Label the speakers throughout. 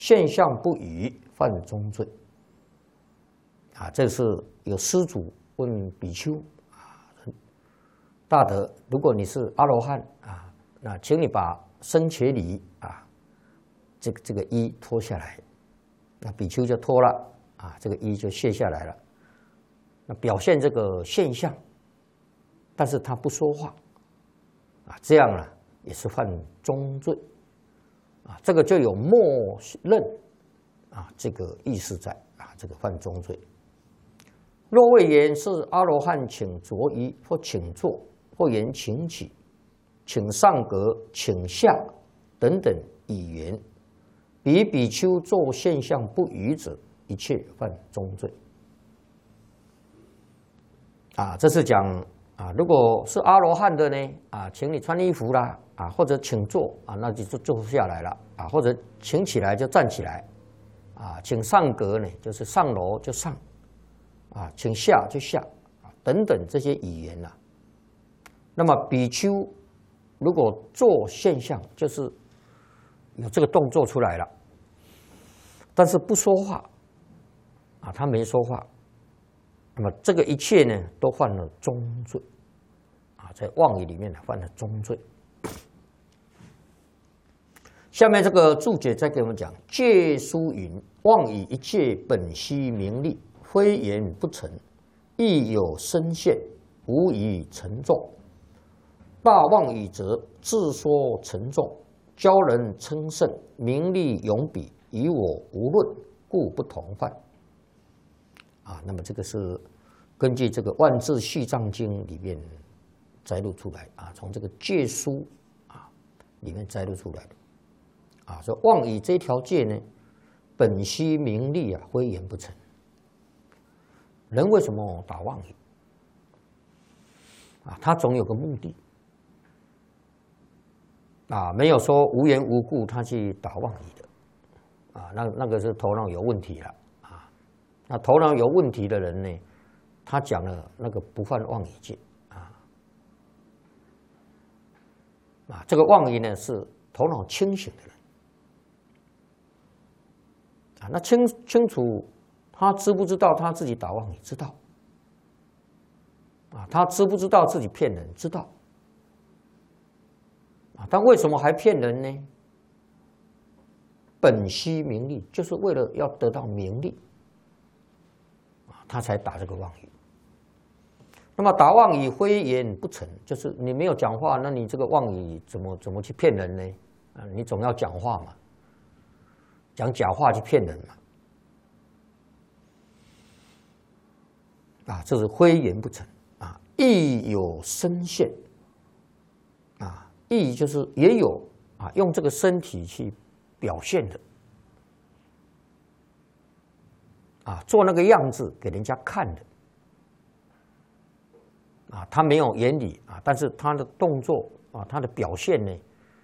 Speaker 1: 现象不语，犯中罪。啊，这是有施主问比丘啊，大德，如果你是阿罗汉啊，那请你把僧伽梨啊，这个衣脱下来。那比丘就脱了啊，这个衣就卸下来了。那表现这个现象，但是他不说话啊，这样呢也是犯中罪啊，这个就有默认啊这个意思在啊，这个犯中罪。若谓言是阿罗汉，请着衣或请坐，或言请起，请上格，请下等等语言，彼比丘作现象不语者，一切犯中罪。啊，这是讲啊，如果是阿罗汉的呢，啊，请你穿衣服啦，啊，或者请坐啊，那就坐下来了啊，或者请起来就站起来，啊，请上阁呢，就是上楼就上，啊，请下就下，啊，等等这些语言呐。那么比丘如果做现象，就是有这个动作出来了，但是不说话，啊，他没说话。那么这个一切呢，都犯了中罪，啊，在妄语里面犯了中罪。下面这个注解再给我们讲：戒书云，妄语一切本悉名利，非言不成，亦有深陷，无以沉重。大妄语则自说沉重，教人称圣，名利永彼，以我无论，故不同犯。啊，那么这个是根据这个《万字续藏经》里面摘录出来啊，从这个戒书啊里面摘录出来的啊，说妄语这条戒呢，本悉名利啊，非言不成。人为什么打妄语啊？他总有个目的啊，没有说无缘无故他去打妄语的啊，那个是头脑有问题了。那头脑有问题的人呢，他讲了那个不犯妄语戒啊，这个妄语呢是头脑清醒的人啊，那清楚他知不知道他自己打妄语？知道啊，他知不知道自己骗人？知道啊，但为什么还骗人呢？本悉名利，就是为了要得到名利。他才打这个妄语。那么打妄语非言不成，就是你没有讲话，那你这个妄语怎么去骗人呢？啊，你总要讲话嘛，讲假话去骗人嘛。啊，这是非言不成啊，亦有身现啊，亦就是也有啊，用这个身体去表现的。啊，做那个样子给人家看的，啊，他没有言语啊，但是他的动作啊，他的表现呢，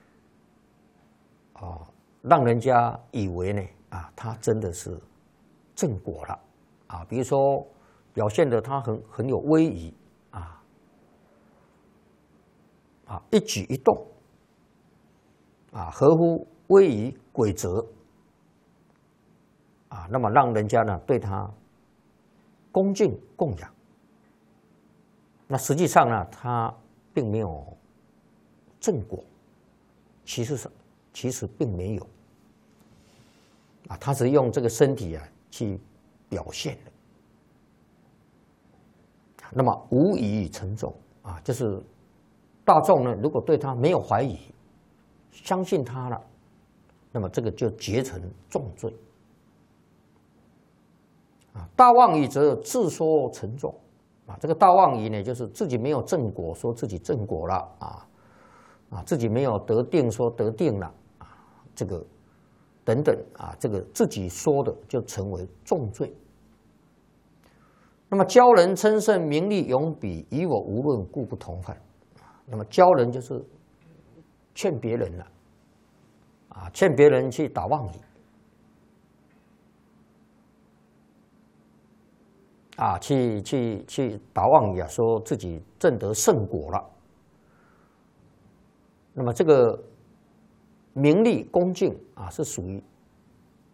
Speaker 1: 啊，让人家以为呢，啊，他真的是正果了，啊，比如说表现的他很有威仪，一举一动，啊，合乎威仪规则。啊，那么让人家呢对他恭敬供养，那实际上呢，他并没有正果，其实并没有，啊，他是用这个身体啊去表现的。那么无以沉重啊，就是大众呢，如果对他没有怀疑，相信他了，那么这个就结成重罪。大妄语则自说沉重啊，这个大妄语呢，就是自己没有正果，说自己正果了自己没有得定，说得定了这个等等这个自己说的就成为重罪。那么教人称圣，名利永彼，以我无论，故不同犯。那么教人就是劝别人了劝别人去打妄语。去打妄语说自己证得圣果了。那么这个名利恭敬是属于